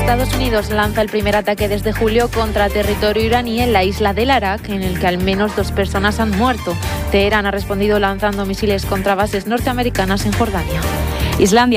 Estados Unidos lanza el primer ataque desde julio contra territorio iraní en la isla del Arak, en el que al menos 2 personas han muerto. Teherán ha respondido lanzando misiles contra bases norteamericanas en Jordania. Islandia